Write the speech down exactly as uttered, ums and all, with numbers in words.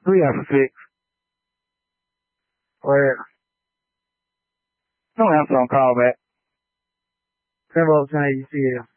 Three out of six. Where? No answer on call back. Ten votes, ten A U C L.